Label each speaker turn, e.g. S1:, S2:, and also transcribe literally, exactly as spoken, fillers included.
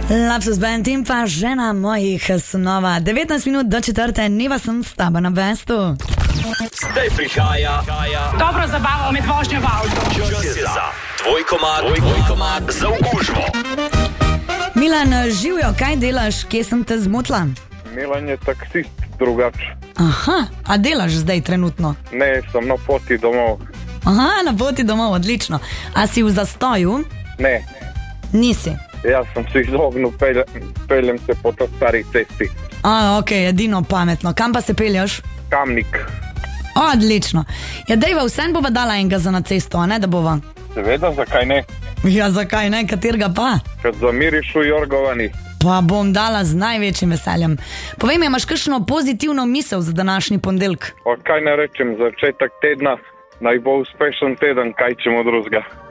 S1: Lapsus Band in pa žena mojih snova. devetnajst minut do četrte, Neva sem s tabo na bestu.
S2: Zdaj prihaja
S3: dobro zabavo med vožnjo v avtu.
S2: Čas je za tvoj komad, tvoj komad za okužbo.
S1: Milan, živjo, kaj delaš, kje sem te zmotila?
S4: Milan je taksist, drugač.
S1: Aha, a delaš zdaj trenutno?
S4: Ne, sem na poti domov.
S1: Aha, na poti domov, odlično. A si v zastoju?
S4: Ne,
S1: Nisi.
S4: jaz sem se izognil, peljem, peljem se po to stari cesti.
S1: A, ok, edino pametno. Kam pa se peljaš?
S4: Kamnik.
S1: Odlično. Ja, dejva, vsem bova dala enega za na cesto, a ne da bova?
S4: Seveda, zakaj ne?
S1: Ja, zakaj ne, katerega pa?
S4: Kad zamiriš v Jorgovani.
S1: Pa bom dala z največjim veseljem. Povej mi, imaš kakšno pozitivno misel za današnji ponedeljek?
S4: O, kaj ne rečem, začetek tedna, naj bo uspešen teden, kaj čemo drugega.